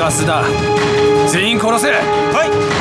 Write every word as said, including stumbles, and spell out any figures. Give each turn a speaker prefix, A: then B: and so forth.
A: 増田、全員殺せ。
B: はい。